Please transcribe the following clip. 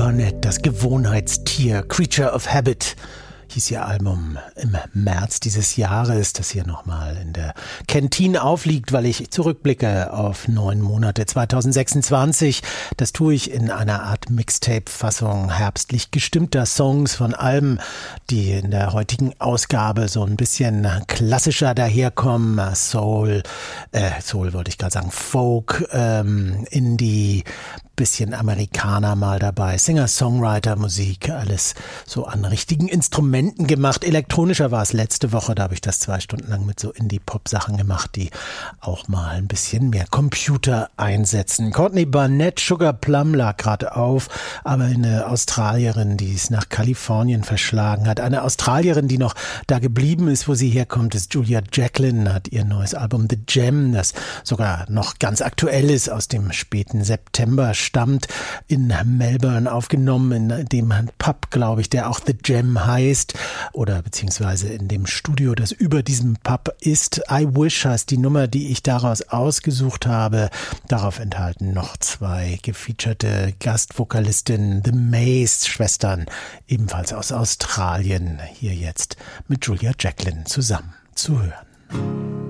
Barnett, das Gewohnheitstier, Creature of Habit, hieß ihr Album im März dieses Jahres, das hier nochmal in der Kantine aufliegt, weil ich zurückblicke auf 9 Monate 2026. Das tue ich in einer Art Mixtape-Fassung herbstlich gestimmter Songs von Alben, die in der heutigen Ausgabe so ein bisschen klassischer daherkommen. Soul wollte ich gerade sagen, Folk, Indie, bisschen Amerikaner mal dabei, Singer-Songwriter-Musik, alles so an richtigen Instrumenten gemacht. Elektronischer war es letzte Woche, da habe ich das 2 Stunden lang mit so Indie-Pop-Sachen gemacht, die auch mal ein bisschen mehr Computer einsetzen. Courtney Barnett, Sugar Plum lag gerade auf, aber eine Australierin, die es nach Kalifornien verschlagen hat. Eine Australierin, die noch da geblieben ist, wo sie herkommt, ist Julia Jacklin, hat ihr neues Album The Gem, das sogar noch ganz aktuell ist, aus dem späten September stammt, in Melbourne aufgenommen, in dem Pub, glaube ich, der auch The Gem heißt, oder beziehungsweise in dem Studio, das über diesem Pub ist. I Wish heißt die Nummer, die ich daraus ausgesucht habe. Darauf enthalten noch 2 gefeaturete Gastvokalistinnen, The Mays-Schwestern, ebenfalls aus Australien, hier jetzt mit Julia Jacklin zusammen zu hören.